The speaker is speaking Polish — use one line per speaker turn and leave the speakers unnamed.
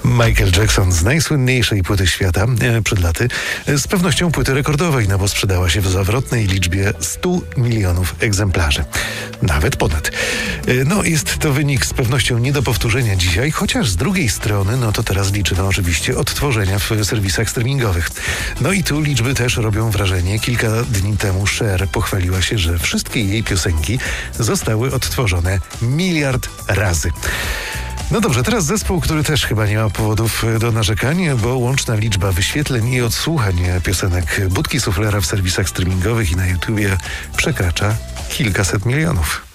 Michael Jackson z najsłynniejszej płyty świata przed laty, z pewnością płyty rekordowej, no bo sprzedała się w zawrotnej liczbie 100 milionów egzemplarzy. Nawet ponad. No jest to wynik z pewnością nie do powtórzenia dzisiaj, chociaż z drugiej strony, no to teraz liczymy oczywiście odtworzenia w serwisach streamingowych. No i tu liczby też robią wrażenie. Kilka dni temu Cher pochwaliła się, że wszystkie jej piosenki zostały odtworzone 1 miliard razy. No dobrze, teraz zespół, który też chyba nie ma powodów do narzekania, bo łączna liczba wyświetleń i odsłuchań piosenek Budki Suflera w serwisach streamingowych i na YouTubie przekracza kilkaset milionów.